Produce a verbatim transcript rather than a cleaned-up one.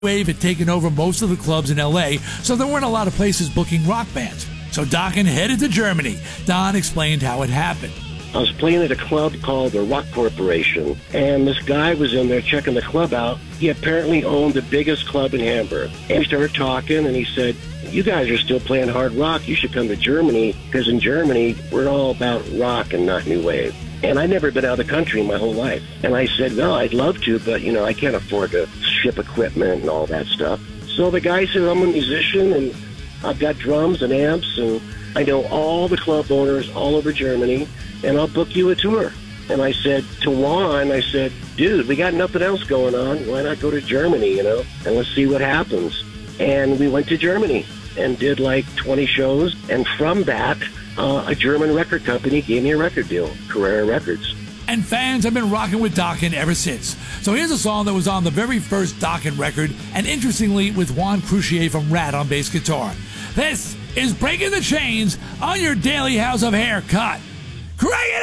Wave had taken over most of the clubs in L A, so there weren't a lot of places booking rock bands. So Dokken headed to Germany. Don explained how it happened. I was playing at a club called the Rock Corporation, and this guy was in there checking the club out. He apparently owned the biggest club in Hamburg. And we started talking, and he said, "You guys are still playing hard rock. You should come to Germany, because in Germany, we're all about rock and not new wave." And I'd never been out of the country my whole life. And I said, "Well, I'd love to, but, you know, I can't afford to ship equipment and all that stuff." So the guy said, "I'm a musician, and I've got drums and amps, and I know all the club owners all over Germany, and I'll book you a tour." And I said to Juan, I said, "Dude, we got nothing else going on. Why not go to Germany, you know, and let's see what happens." And we went to Germany and did like twenty shows. And from that, uh, a German record company gave me a record deal, Carrera Records. And fans have been rocking with Dokken ever since. So here's a song that was on the very first Dokken record, and interestingly with Juan Croucier from Rat on bass guitar. This is Breaking the Chains on your Daily House of Hair cut. Crank it